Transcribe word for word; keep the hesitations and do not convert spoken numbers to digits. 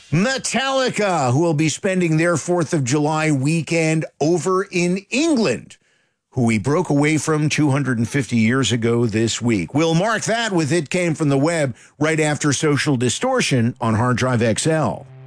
Metallica, who will be spending their fourth of July weekend over in England, who we broke away from two hundred fifty years ago this week. We'll mark that with It Came From the Web right after Social Distortion on Hard Drive X L.